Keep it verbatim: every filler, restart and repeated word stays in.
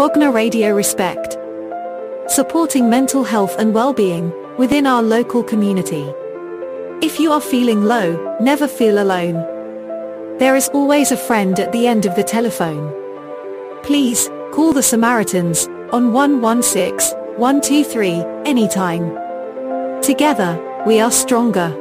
Bogna Radio Respect. Supporting mental health and well-being within our local community. If you are feeling low, never feel alone. There is always a friend at the end of the telephone. Please, call the Samaritans on one one six, one two three anytime. Together, we are stronger.